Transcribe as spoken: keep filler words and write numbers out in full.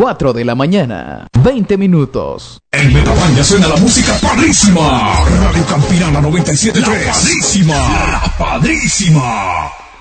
cuatro de la mañana, veinte minutos. En Metabán ya suena la música padrísima. Radio Campirana noventa y siete punto tres. La padrísima. La padrísima.